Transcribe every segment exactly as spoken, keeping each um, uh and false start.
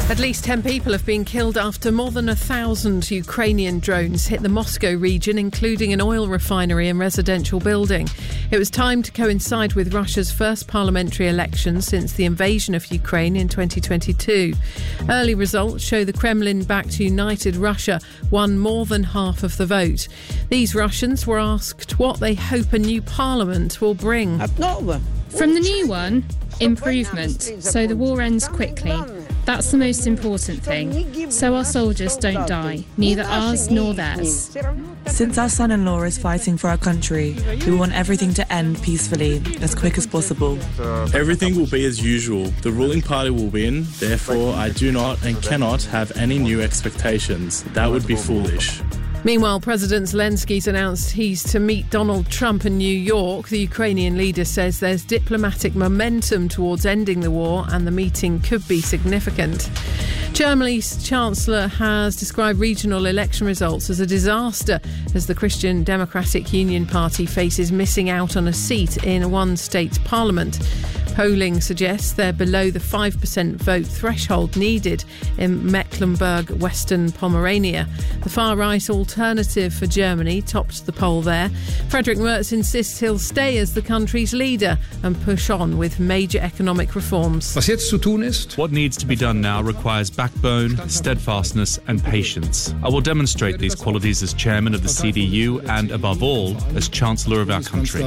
At least ten people have been killed after more than a thousand Ukrainian drones hit the Moscow region, including an oil refinery and residential building. It was timed to coincide with Russia's first parliamentary election since the invasion of Ukraine in twenty twenty-two. Early results show the Kremlin-backed United Russia won more than half of the vote. These Russians were asked what they hope a new parliament will bring. From the new one, improvement, so the war ends quickly. That's the most important thing, so our soldiers don't die, neither ours nor theirs. Since our son-in-law is fighting for our country, we want everything to end peacefully, as quick as possible. Everything will be as usual. The ruling party will win, therefore I do not and cannot have any new expectations. That would be foolish. Meanwhile, President Zelensky's announced he's to meet Donald Trump in New York. The Ukrainian leader says there's diplomatic momentum towards ending the war and the meeting could be significant. Germany's Chancellor has described regional election results as a disaster as the Christian Democratic Union Party faces missing out on a seat in one state's parliament. Polling suggests they're below the five percent vote threshold needed in Mecklenburg, Western Pomerania. The far-right Alternative for Germany topped the poll there. Friedrich Merz insists he'll stay as the country's leader and push on with major economic reforms. What needs to be done now requires backbone, steadfastness and patience. I will demonstrate these qualities as chairman of the C D U and, above all, as Chancellor of our country.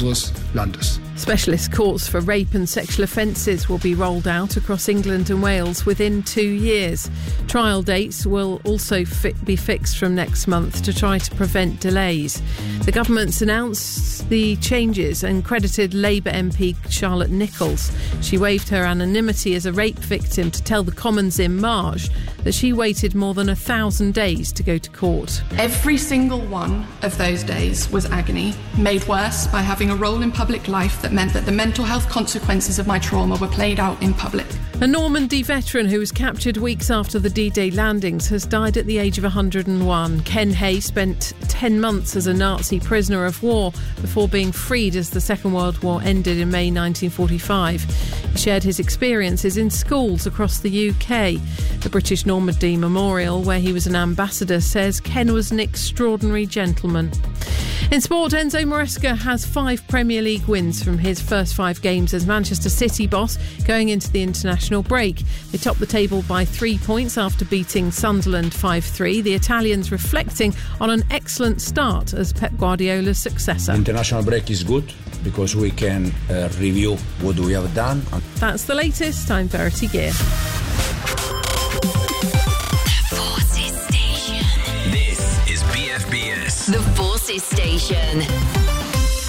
Specialist courts for rape and sexual offences will be rolled out across England and Wales within two years. Trial dates will also fi- be fixed from next month to try to prevent delays. The government's announced the changes and credited Labour M P Charlotte Nichols. She waived her anonymity as a rape victim to tell the Commons in March that she waited more than a thousand days to go to court. Every single one of those days was agony, made worse by having a role in public life that meant that the mental health consequences of my trauma were played out in public. A Normandy veteran who was captured weeks after the D-Day landings has died at the age of one hundred and one. Ken Hay spent ten months as a Nazi prisoner of war before being freed as the Second World War ended in May nineteen forty-five. He shared his experiences in schools across the U K. The British Normandy Memorial, where he was an ambassador, says Ken was an extraordinary gentleman. In sport, Enzo Maresca has five Premier League wins from his first five games as Manchester City boss going into the international break. They topped the table by three points after beating Sunderland five three. The Italians reflecting on an excellent start as Pep Guardiola's successor. International break is good because we can uh, review what we have done. That's the latest. I'm Verity Gear. The Forces Station. This is B F B S. The Forces Station.